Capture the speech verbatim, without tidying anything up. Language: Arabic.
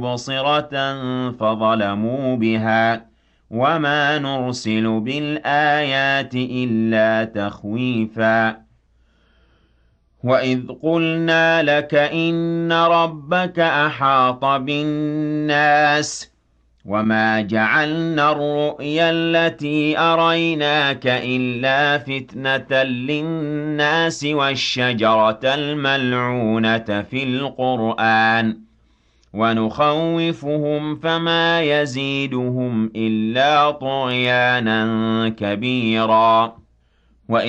مُبْصِرَةً فَظَلَمُوا بِهَا وَمَا نُرْسِلُ بِالْآيَاتِ إِلَّا تَخْوِيفًا وَإِذْ قُلْنَا لَكَ إِنَّ رَبَّكَ أَحَاطَ بِالنَّاسِ وَمَا جَعَلْنَا الرُّؤْيَا الَّتِي أَرَيْنَاكَ إِلَّا فِتْنَةً لِّلنَّاسِ وَالشَّجَرَةَ الْمَلْعُونَةَ فِي الْقُرْآنِ وَنُخَوِّفُهُمْ فَمَا يَزِيدُهُمْ إِلَّا طُغْيَانًا كَبِيرًا